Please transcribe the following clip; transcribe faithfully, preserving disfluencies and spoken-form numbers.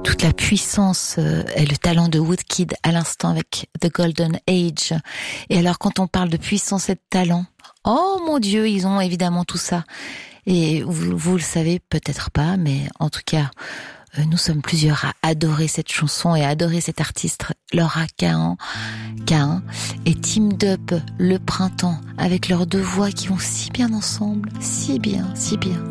toute la puissance euh, et le talent de Woodkid à l'instant avec The Golden Age. Et alors quand on parle de puissance et de talent, oh mon Dieu, ils ont évidemment tout ça. Et vous, vous le savez peut-être pas, mais en tout cas, euh, nous sommes plusieurs à adorer cette chanson et à adorer cet artiste, Laura Kahan, Kahan et Teamed Up, Le Printemps, avec leurs deux voix qui vont si bien ensemble, si bien, si bien.